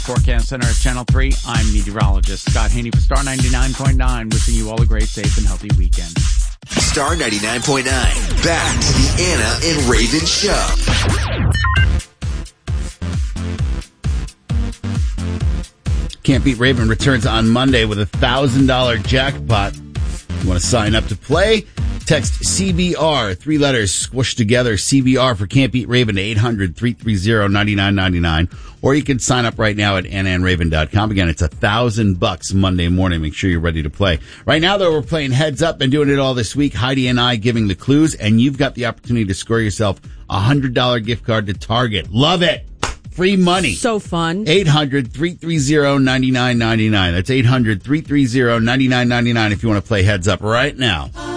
Forecast Center at Channel 3. I'm meteorologist Scott Haney for Star 99.9, wishing you all a great, safe, and healthy weekend. Star 99.9. Back to the Anna and Raven Show. Can't Beat Raven returns on Monday with a $1,000 jackpot. You want to sign up to play? Text CBR, 3 letters squished together, CBR for Can't Beat Raven to 800-330-9999. Or you can sign up right now at AnnaandRaven.com. Again, it's $1,000 Monday morning. Make sure you're ready to play. Right now, though, we're playing Heads Up. Been doing it all this week. Heidi and I giving the clues, and you've got the opportunity to score yourself a $100 gift card to Target. Love it. Free money. So fun. 800-330-9999. That's 800-330-9999 if you want to play Heads Up right now.